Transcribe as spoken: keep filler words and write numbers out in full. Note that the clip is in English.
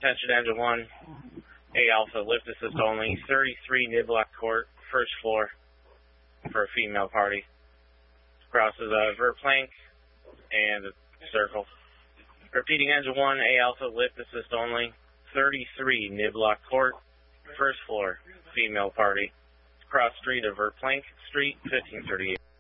Attention engine one, A Alpha, lift assist only, thirty-three Niblock Court, first floor, for a female party. Crosses a Verplank and a circle. Repeating engine one, A Alpha, lift assist only, thirty-three Niblock Court, first floor, female party. Cross street of Verplank Street, fifteen thirty-eight.